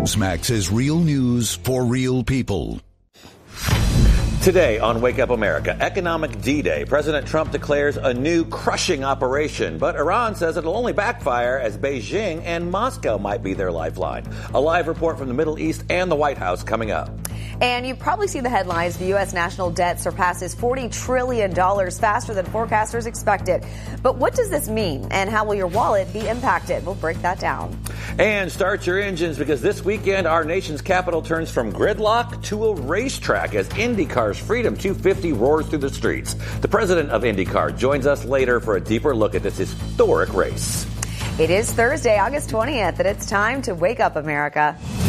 Newsmax's real news for real people. Today on Wake Up America, Economic D-Day, President Trump declares a new crushing operation, but Iran says it'll only backfire as Beijing and Moscow might be their lifeline. A live report from the Middle East and the White House coming up. And you probably see the headlines. The U.S. national debt surpasses $40 trillion faster than forecasters expected. But what does this mean, and how will your wallet be impacted? We'll break that down. And start your engines, because this weekend our nation's capital turns from gridlock to a racetrack as IndyCar's Freedom 250 roars through the streets. The president of IndyCar joins us later for a deeper look at this historic race. It is Thursday, August 20th, and it's time to Wake Up America.